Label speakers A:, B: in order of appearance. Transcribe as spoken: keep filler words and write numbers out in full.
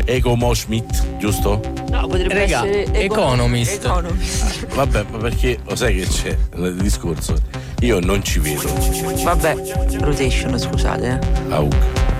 A: Ecomo Schmidt, giusto?
B: No, potrebbe
C: Rega,
B: essere
C: Economist.
B: Economist.
A: Vabbè, ma perché lo sai che c'è nel discorso? Io non ci vedo.
B: Vabbè, rotation, scusate. Eh.
A: Aug.